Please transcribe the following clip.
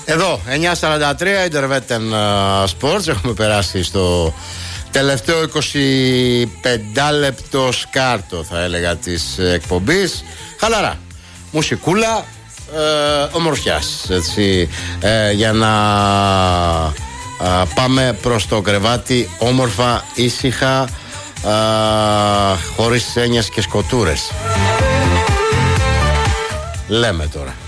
Εδώ, 9:43, Interwetten Sports. Έχουμε περάσει στο τελευταίο 25 λεπτό σκάρτο, θα έλεγα, της εκπομπής. Χαλαρά, μουσικούλα, ομορφιάς, έτσι, για να πάμε προς το κρεβάτι όμορφα, ήσυχα, χωρίς έννοιες και σκοτούρες. Λέμε τώρα.